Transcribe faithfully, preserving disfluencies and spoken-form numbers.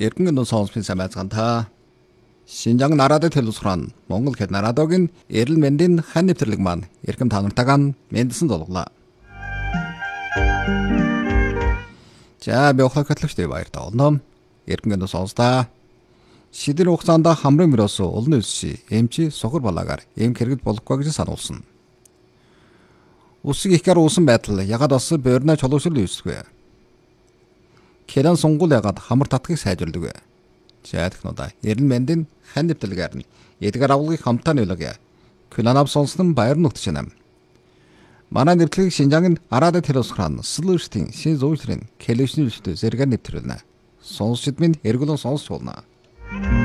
Эргэн сонссон самайцгаанта Шинжаан нарадын телевизрон Монгол хэд нарадогийн эрүүл мэндийн хан нэвтрэлэг маань эрхэм танартагаан мэндсэн долглоо. За би ухаан хөтлөгчтэй баяртай олно. Эргэн сонстаа. Шидэр хугацаанд хамрын вирус олон үлсши эмчи сухар балаагаар эм хэрэгд болохгүй гэж сануулсан. Усыг ихгээр уусан байтал ягаад бас бөөрнө чулуушил үүсвэ. Кэрэн сунгул ягаад хамар татхыг сайжирдаг вэ? За технодаа эрүүл мэндийн хан нэвтрэлгээр нь эдгээр авлагыг хамтаа нөлөөгөө. Күнанав сонсон баяр нутгч нам. Манай нэвтрэлийг Шинжаангийн Араад телевизрон Слүштийн шин зүйчрийн Кэлэшнэлтэй зэрэг нэвтрүүлнэ. Сонсчид минь эргүүлэн сонсч болно.